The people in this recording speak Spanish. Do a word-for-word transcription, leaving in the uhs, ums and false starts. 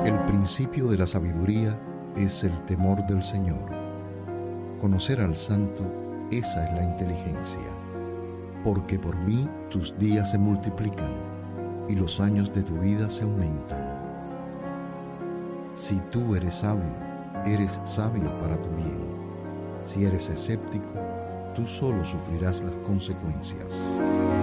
El principio de la sabiduría es el temor del Señor. Conocer al Santo, esa es la inteligencia. Porque por mí tus días se multiplican y los años de tu vida se aumentan. Si tú eres sabio, eres sabio para tu bien. Si eres escéptico, tú solo sufrirás las consecuencias.